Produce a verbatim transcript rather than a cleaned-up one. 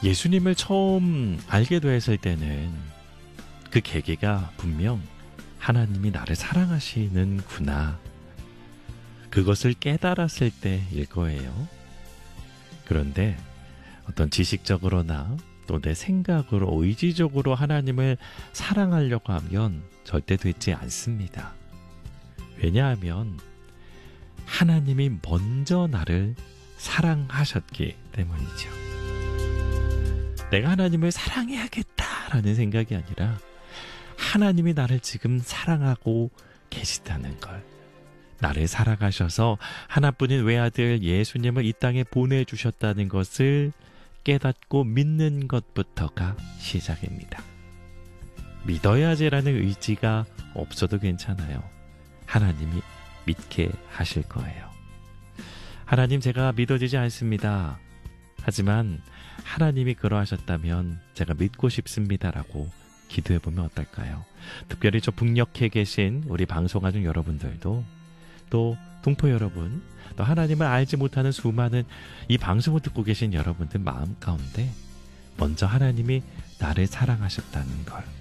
예수님을 처음 알게 되었을 때는 그 계기가 분명 하나님이 나를 사랑하시는구나, 그것을 깨달았을 때일 거예요. 그런데 어떤 지식적으로나 또 내 생각으로 의지적으로 하나님을 사랑하려고 하면 절대 되지 않습니다. 왜냐하면 하나님이 먼저 나를 사랑하셨기 때문이죠. 내가 하나님을 사랑해야겠다라는 생각이 아니라 하나님이 나를 지금 사랑하고 계시다는 걸, 나를 사랑하셔서 하나뿐인 외아들 예수님을 이 땅에 보내주셨다는 것을 깨닫고 믿는 것부터가 시작입니다. 믿어야지라는 의지가 없어도 괜찮아요. 하나님이 믿게 하실 거예요. 하나님, 제가 믿어지지 않습니다. 하지만 하나님이 그러하셨다면 제가 믿고 싶습니다라고 기도해보면 어떨까요? 특별히 저 북녘에 계신 우리 방송하는 여러분들도, 또 동포 여러분, 또 하나님을 알지 못하는 수많은 이 방송을 듣고 계신 여러분들 마음 가운데 먼저 하나님이 나를 사랑하셨다는 걸